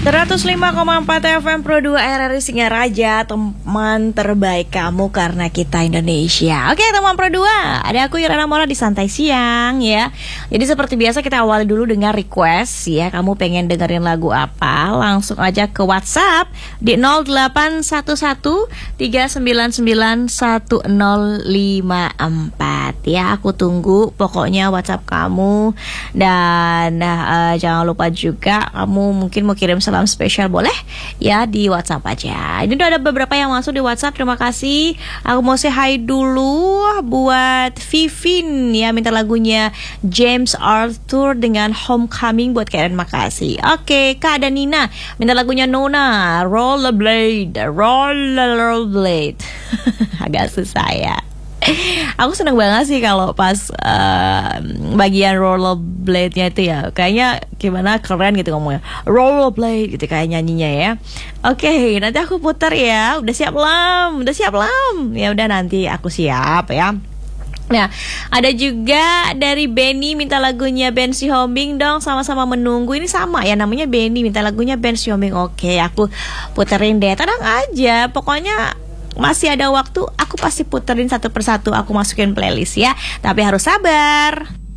105,4 FM Pro 2 RRI Singaraja, teman terbaik kamu karena kita Indonesia. Oke teman Pro 2, ada aku Irana Mola di Santai Siang ya. Jadi seperti biasa kita awali dulu dengan request ya. Kamu pengen dengerin lagu apa? Langsung aja ke WhatsApp di 0811-399-1054 ya. Aku tunggu pokoknya WhatsApp kamu. Dan jangan lupa juga kamu mungkin mau kirim salam spesial boleh ya di WhatsApp aja. Ini udah ada beberapa yang masuk di WhatsApp. Terima kasih. Aku mau say hi dulu buat Vivin ya, minta lagunya James Arthur dengan Homecoming buat kalian. Makasih. Oke, Kak dan Nina minta lagunya Nona, Rollerblade. Agak susah ya. Aku seneng banget sih kalau pas bagian rollerblade-nya itu ya. Kayaknya gimana keren gitu ngomongnya. Rollerblade gitu kayak nyanyinya ya. Oke, nanti aku putar ya. Udah siap lam? Udah siap lam? Ya udah nanti aku siap ya. Nah, ada juga dari Benny minta lagunya Ben Siombing dong, sama-sama menunggu. Ini sama ya namanya Benny minta lagunya Ben Siombing. Oke, aku puterin deh. Tenang aja, pokoknya masih ada waktu, aku pasti puterin satu persatu, aku masukin playlist ya. Tapi harus sabar.